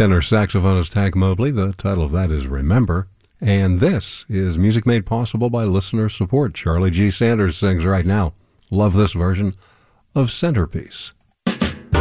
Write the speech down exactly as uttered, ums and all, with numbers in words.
tenor saxophonist Hank Mobley. The title of that is Remember. And this is music made possible by listener support. Charlie G. Sanders sings right now. Love this version of Centerpiece.